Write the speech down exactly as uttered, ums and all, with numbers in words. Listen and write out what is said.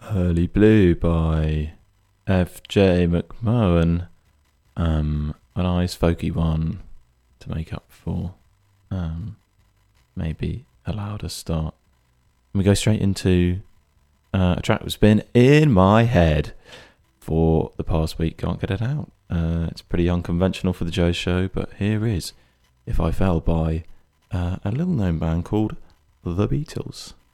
Early Blue by F J McMahon. Um, a nice folky one to make up for um, maybe a louder start. And we go straight into uh, a track that's been in my head for the past week. Can't get it out. Uh, it's pretty unconventional for the Joe Show, but here is If I Fell by uh, a little known band called The Beatles.